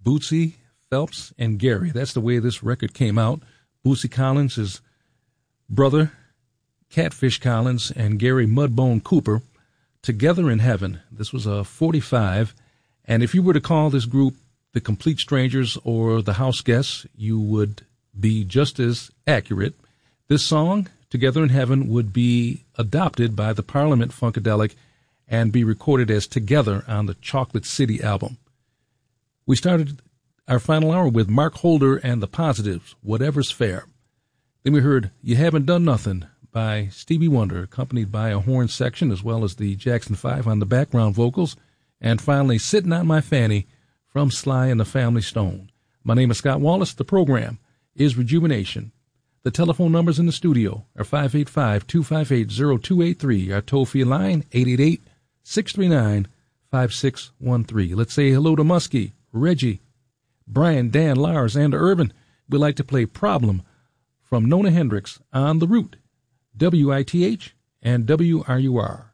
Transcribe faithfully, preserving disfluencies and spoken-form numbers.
Bootsy, Phelps, and Gary. That's the way this record came out. Bootsy Collins, his brother, Catfish Collins, and Gary Mudbone Cooper, Together in Heaven. This was a forty-five. And if you were to call this group the Complete Strangers or the House Guests, you would be just as accurate. This song, Together in Heaven, would be adopted by the Parliament Funkadelic and be recorded as Together on the Chocolate City album. We started our final hour with Mark Holder and the Positives, Whatever's Fair. Then we heard You Haven't Done Nothing by Stevie Wonder, accompanied by a horn section as well as the Jackson Five on the background vocals. And finally, Sitting on My Fanny from Sly and the Family Stone. My name is Scott Wallace. The program is Rejuvenation. The telephone numbers in the studio are five eight five, two five eight, zero two eight three. Our toll-free line, eight eight eight, six three nine, five six one three. Let's say hello to Muskie, Reggie, Brian, Dan, Lars, and Urban. We'd like to play Problem from Nona Hendryx on The Root, W I T H and W R U R.